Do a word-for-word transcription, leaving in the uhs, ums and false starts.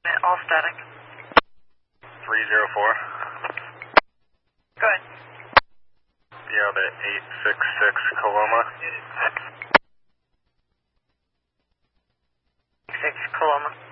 All static. three zero four. Go ahead. Yeah, the eight six six Coloma. six Coloma.